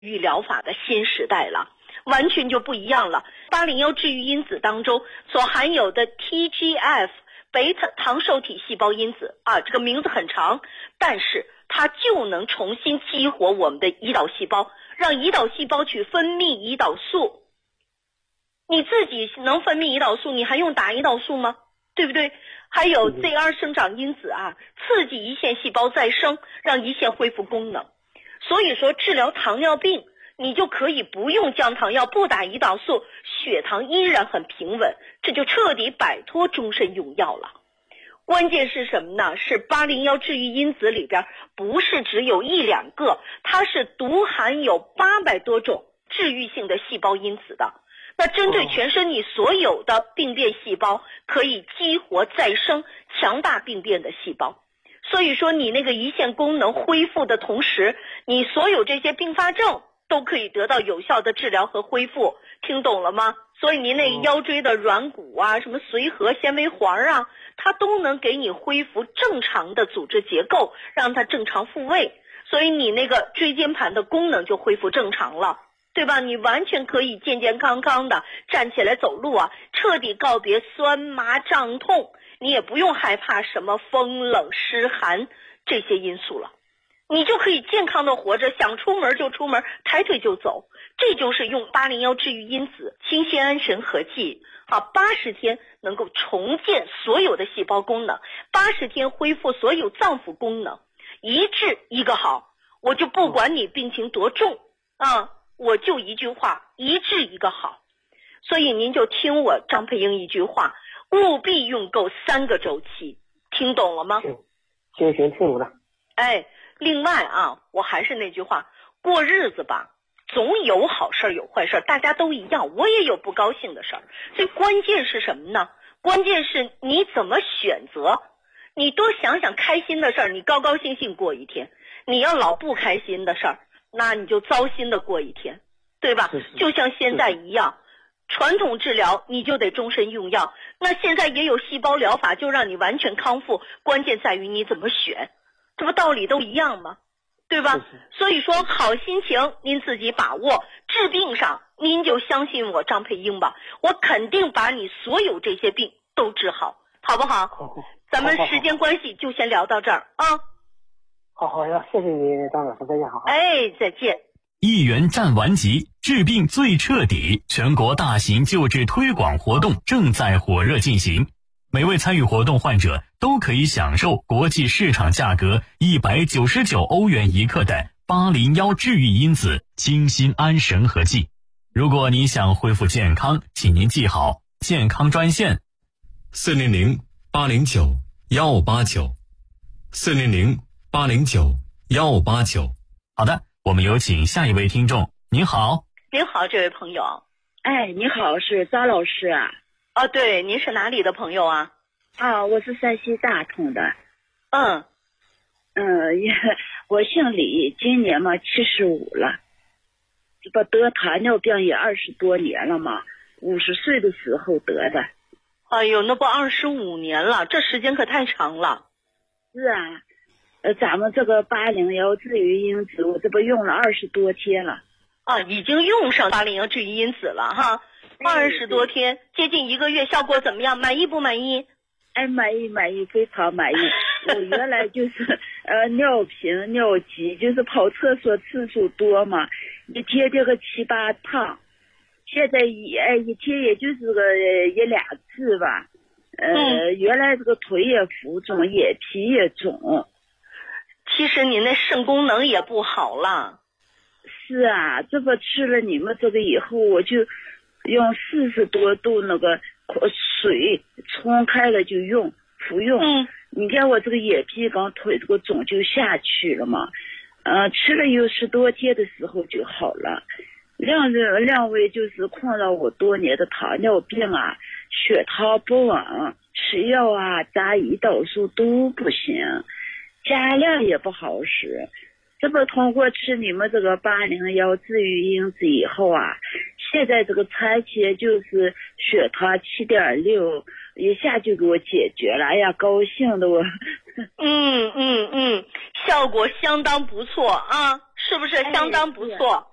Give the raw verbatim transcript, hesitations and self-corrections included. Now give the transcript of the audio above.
愈疗法的新时代了，完全就不一样了。八零一治愈因子当中所含有的 T G F 贝塔糖受体细胞因子啊，这个名字很长，但是它就能重新激活我们的胰岛细胞，让胰岛细胞去分泌胰岛素。你自己能分泌胰岛素，你还用打胰岛素吗？对不对？还有 Z R 生长因子啊，刺激胰腺细胞再生，让胰腺恢复功能。所以说治疗糖尿病，你就可以不用降糖药，不打胰岛素，血糖依然很平稳，这就彻底摆脱终身用药了。关键是什么呢？是八零一治愈因子里边不是只有一两个，它是独含有八百多种治愈性的细胞因子的。那针对全身你所有的病变细胞，可以激活再生强大病变的细胞。所以说你那个胰腺功能恢复的同时，你所有这些并发症都可以得到有效的治疗和恢复，听懂了吗？所以您那个腰椎的软骨啊，什么髓核纤维环啊，它都能给你恢复正常的组织结构，让它正常复位，所以你那个椎间盘的功能就恢复正常了，对吧？你完全可以健健康康的站起来走路啊，彻底告别酸麻胀痛，你也不用害怕什么风冷湿寒这些因素了，你就可以健康的活着，想出门就出门，抬腿就走。这就是用八零一治愈因子清酰胺神合剂啊，八十天能够重建所有的细胞功能，八十天恢复所有脏腑功能，一治一个好。我就不管你病情多重啊，我就一句话，一治一个好。所以您就听我张佩英一句话，务必用够三个周期，听懂了吗？ 行行，听懂了。 哎，另外啊，我还是那句话，过日子吧，总有好事有坏事，大家都一样，我也有不高兴的事儿。所以关键是什么呢？关键是你怎么选择。你多想想开心的事儿，你高高兴兴过一天；你要老不开心的事儿，那你就糟心的过一天，对吧？就像现在一样，传统治疗你就得终身用药，那现在也有细胞疗法，就让你完全康复，关键在于你怎么选，这不道理都一样吗？对吧？所以说好心情您自己把握，治病上您就相信我张佩英吧，我肯定把你所有这些病都治好，好不好？ 好好， 咱们时间关系就先聊到这儿啊。 好好呀，谢谢你张老师，再见，好。 哎，再见。 一元战完级，治病最彻底，全国大型救治推广活动正在火热进行。每位参与活动患者都可以享受国际市场价格一百九十九欧元一克的八零一治愈因子清锌胺神合剂。如果你想恢复健康，请您记好健康专线四零零八零九幺五八九，四零零八零九幺五八九。 好的，我们有请下一位听众。您好。 您好，这位朋友。 哎，你好，是张老师啊。 哦，对，您是哪里的朋友啊？ 啊，我是山西大同的。 嗯。 嗯，也我姓李，今年嘛七十五了，这不得糖尿病也二十多年了嘛，五十岁的时候得的。 哎呦，那不二十五年了，这时间可太长了。 是啊，呃，咱们这个八零一治愈因子，我这不用了二十多天了。 啊，已经用上八零一治愈因子了哈。二十多天，接近一个月，效果怎么样？满意不满意？ 哎，满意满意，非常满意。我原来就是呃尿频尿急，就是跑厕所次数多嘛，一天这个七八趟，现在一哎一天也就是个一两次吧。呃、嗯，原来这个腿也浮肿，眼皮也肿。 其实你那肾功能也不好了。 是啊，这个吃了你们这个以后，我就用四十多度那个水冲开了就用服用。嗯，你看我这个眼皮刚腿这个肿就下去了嘛，呃，吃了有十多天的时候就好了。两两位就是困扰我多年的糖尿病啊，血糖不稳，吃药啊加胰岛素都不行，加量也不好使。这不通过吃你们这个八零一治愈因子以后啊，现在这个餐前就是血糖七点六，一下就给我解决了，哎呀，高兴的我。 嗯嗯嗯，效果相当不错啊，是不是相当不错？